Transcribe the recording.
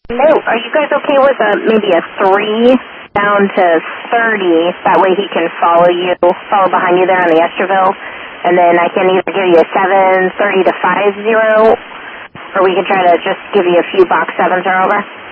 No, are you guys okay with maybe a 3 down to 30? That way he can follow behind you there on the Esterville. And then I can either give you a 7, 30 to 50, or we can try to just give you a few box 7s or over.